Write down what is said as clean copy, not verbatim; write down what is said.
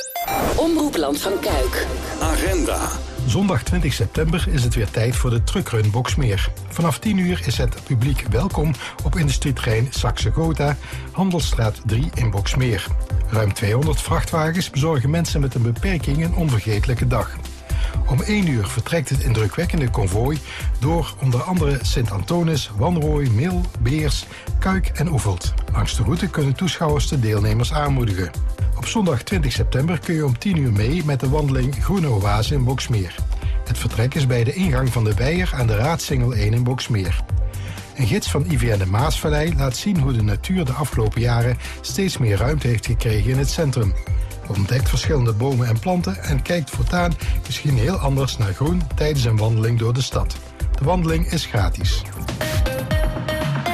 Omroep Land van Kuik. Agenda. Zondag 20 september is het weer tijd voor de Truckrun Boxmeer. Vanaf 10 uur is het publiek welkom op industrieterrein Saxe-Gotha, Handelsstraat 3 in Boxmeer. Ruim 200 vrachtwagens bezorgen mensen met een beperking een onvergetelijke dag. Om 1 uur vertrekt het indrukwekkende konvooi door onder andere Sint-Antonis, Wanrooy, Mil, Beers, Kuik en Oeveld. Langs de route kunnen toeschouwers de deelnemers aanmoedigen. Op zondag 20 september kun je om 10 uur mee met de wandeling Groene Oase in Boxmeer. Het vertrek is bij de ingang van de Weijer aan de Raadsingel 1 in Boxmeer. Een gids van IVN de Maasvallei laat zien hoe de natuur de afgelopen jaren steeds meer ruimte heeft gekregen in het centrum. Ontdekt verschillende bomen en planten en kijkt voortaan misschien heel anders naar groen tijdens een wandeling door de stad. De wandeling is gratis.